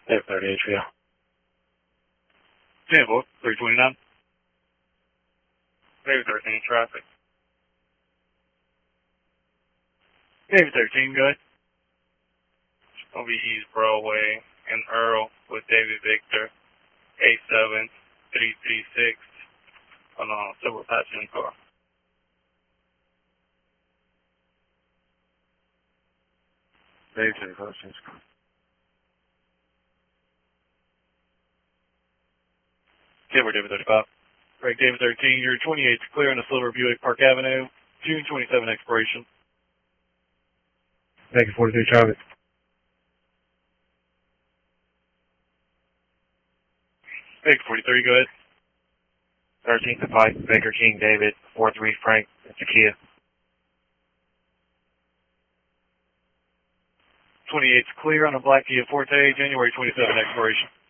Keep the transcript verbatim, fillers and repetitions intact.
David thirty, H V O. Tampa, three twenty-nine. David thirteen, traffic. David thirteen, go ahead. It'll be East Broadway and Earl with David Victor, eight seven three three six on a silver passenger car. David thirty, passenger car. Timber, David thirty-five. Break David thirteen, you're twenty-eight clear on the Silver Buick Park Avenue, June twenty-seventh expiration. Baker forty-three, traffic. Baker forty-three, go ahead. thirteenth and Pike, Baker King, David, four three, Frank, it's a Kia. twenty-eight clear on a black Kia Forte, January twenty-seventh expiration.